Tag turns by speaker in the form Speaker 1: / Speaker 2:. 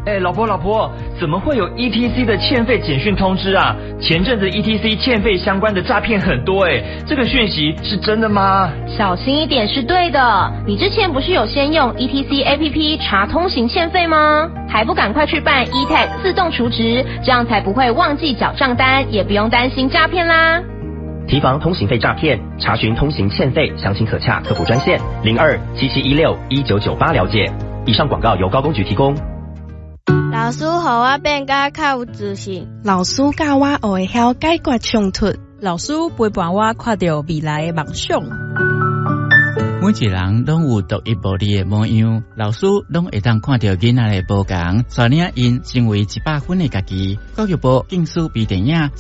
Speaker 1: 老婆，怎么会有 ETC 的欠费简讯通知啊？前阵子 ETC 欠费相关的诈骗很多这个讯息是真的吗？
Speaker 2: 小心一点是对的。你之前不是有先用 ETC APP 查通行欠费吗？还不赶快去办 eTag 自动储值，这样才不会忘记缴账单，也不用担心诈骗啦。
Speaker 3: 提防通行费诈骗，查询通行欠费，详情可洽客服专线0277161998了解。以上广告由高工局提供。
Speaker 4: 老师予我变甲较有自信，
Speaker 5: 老师教我学会晓解决冲突，
Speaker 6: 老师陪伴我看到未来的梦想。
Speaker 7: 每一个人拢有独一无二的模样，老师拢会当看到囡仔的无同，带领因成为100分的家己。教育部竞速微电影